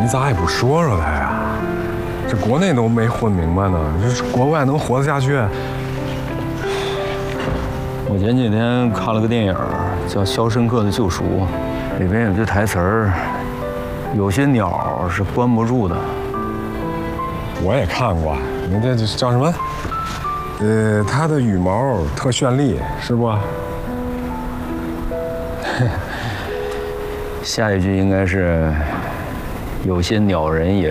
你咋也不说说他呀？这国内都没混明白呢，这国外能活得下去？ 我前几天看了个电影，叫《肖申克的救赎》，里边有句台词儿：有些鸟是关不住的。 我也看过，你这叫什么？它的羽毛特绚丽，是不？ 下一句应该是：有些鸟人也